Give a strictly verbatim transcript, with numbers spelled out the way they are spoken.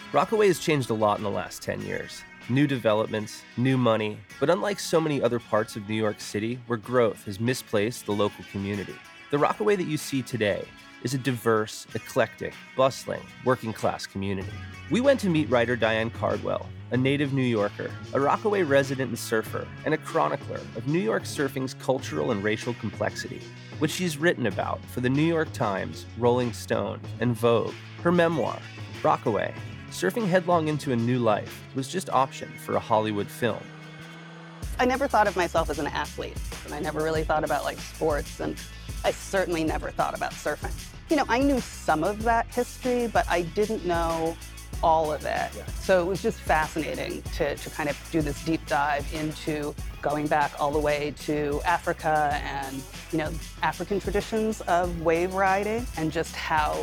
Rockaway has changed a lot in the last ten years. New developments, new money, but unlike so many other parts of New York City where growth has misplaced the local community, the Rockaway that you see today is a diverse, eclectic, bustling, working-class community. We went to meet writer Diane Cardwell, a native New Yorker, a Rockaway resident and surfer, and a chronicler of New York surfing's cultural and racial complexity, which she's written about for the New York Times, Rolling Stone, and Vogue. Her memoir, Rockaway, Surfing Headlong into a New Life, was just optioned for a Hollywood film. I never thought of myself as an athlete, and I never really thought about like sports, and I certainly never thought about surfing. You know, I knew some of that history, but I didn't know all of it. Yeah. So it was just fascinating to, to kind of do this deep dive into going back all the way to Africa and, you know, African traditions of wave riding and just how